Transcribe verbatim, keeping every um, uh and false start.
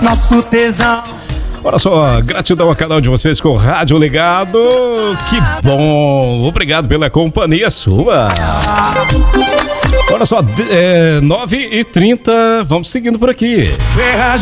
nosso tesão. Olha só, gratidão a cada um de vocês com o rádio ligado. Que bom, obrigado pela companhia sua. Olha só, é, nove e trinta, vamos seguindo por aqui. Ferragem.